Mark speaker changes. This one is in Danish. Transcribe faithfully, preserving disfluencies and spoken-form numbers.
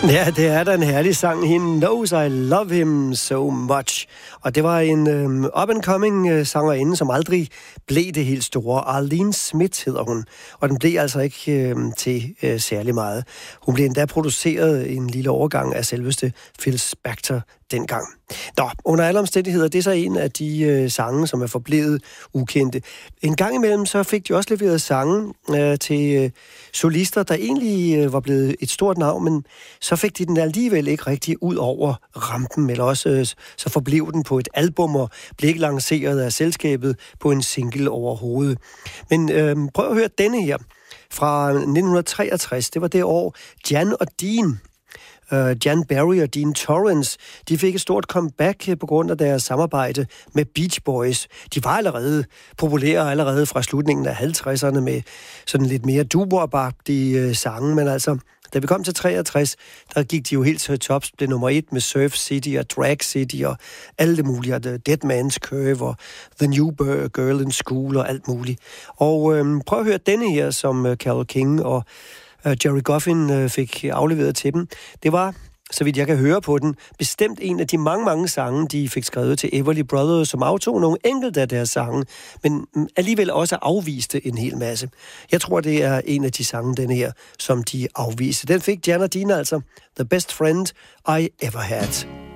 Speaker 1: Ja, det er da en herlig sang. He knows I love him so much. Og det var en øhm, up-and-coming øh, sangerinde, som aldrig blev det helt store. Arlene Smith hedder hun. Og den blev altså ikke øh, til øh, særlig meget. Hun blev endda produceret i en lille overgang af selveste Phil Spector dengang. Nå, under alle omstændigheder, det er så en af de øh, sange, som er forblevet ukendte. En gang imellem, så fik de også leveret sange øh, til øh, solister, der egentlig øh, var blevet et stort navn, men så fik de den alligevel ikke rigtig ud over rampen, eller også øh, så forblev den på et album og blev ikke lanceret af selskabet på en single overhovedet. Men øh, prøv at høre denne her fra nitten treogtres. Det var det år, Jan og Dean, Uh, Jan Barry og Dean Torrance, de fik et stort comeback på grund af deres samarbejde med Beach Boys. De var allerede populære allerede fra slutningen af halvtredserne med sådan lidt mere doo-wop-agtige uh, sange, men altså, da vi kom til treogtres, der gik de jo helt til tops, blev nummer et med Surf City og Drag City og alle det mulige, og The Dead Man's Curve og The New Girl in School og alt muligt. Og øhm, prøv at høre denne her, som uh, Carole King og uh, Jerry Goffin uh, fik afleveret til dem. Det var, så vidt jeg kan høre på den, bestemt en af de mange, mange sange, de fik skrevet til Everly Brothers, som aftog nogle enkelte af deres sange, men alligevel også afviste en hel masse. Jeg tror, det er en af de sange, denne her, som de afviste. Den fik Jan og Dean altså, The Best Friend I Ever Had.